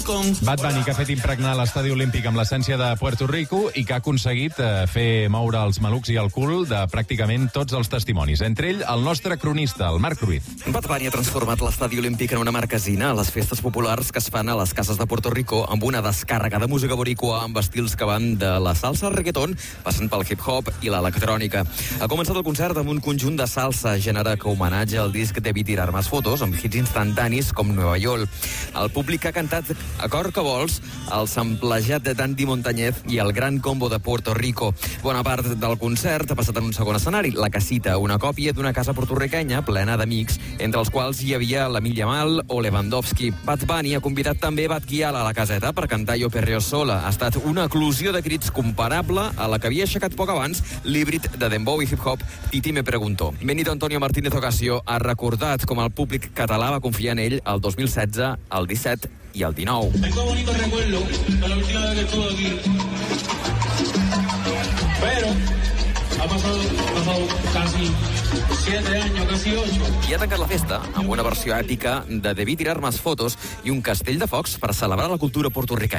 Bad Bunny, que ha fet impregnar l'estadi olímpic amb l'essència de Puerto Rico i que ha aconseguit fer moure els malucs i el cul de pràcticament tots els testimonis. Entre ell, el nostre cronista, el Marc Ruiz. Bad Bunny ha transformat l'estadi olímpic en una marquesina a les festes populars que es fan a les cases de Puerto Rico amb una descàrrega de música boricua amb estils que van de la salsa al reggaeton passant pel hip-hop i l'electrònica. Ha començat el concert amb un conjunt de salsa, gènere que homenatge al disc Debí tirar más fotos, amb hits instantanis com Nueva York. El públic ha cantat A cor que vols, el samplejat de Dandy Montañez i el gran combo de Puerto Rico. Bona part del concert ha passat en un segon escenari, la Casita, una còpia d'una casa portorriquenya plena d'amics, entre els quals hi havia l'Emil Yamal o Lewandowski. Bad Bunny ha convidat també Bad Gyal a la caseta per cantar Yo Perreo Sola. Ha estat una eclosió de crits comparable a la que havia aixecat poc abans l'híbrid de dembow i hip-hop Titi Me Preguntó. Benito Antonio Martínez Ocasio ha recordat com el públic català va confiar en ell el 2016, el 17 y al 19. Tengo bonito recuerdo de la última vez que estuve aquí. Pero ha pasado casi 7 años, casi 8. I ha tancat la festa amb una versió èpica de Debí tirar más fotos i un castell de focs per celebrar la cultura portorriquenya.